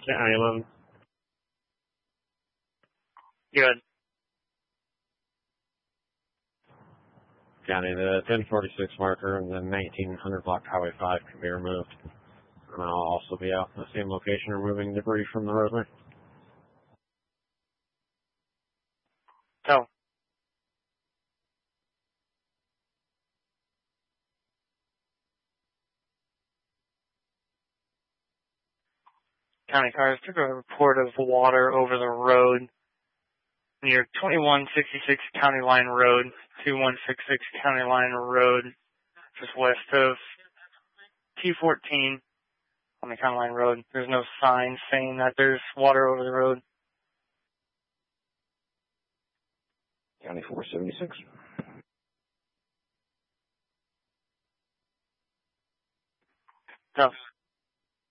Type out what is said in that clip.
Island. Good. County, the 1046 marker and the 1900 block Highway 5 can be removed. And I'll also be out in the same location removing debris from the roadway. So. County cars took a report of water over the road near 2166 County Line Road, 2166 County Line Road, just west of T14 on the County Line Road. There's no sign saying that there's water over the road. County 476. So.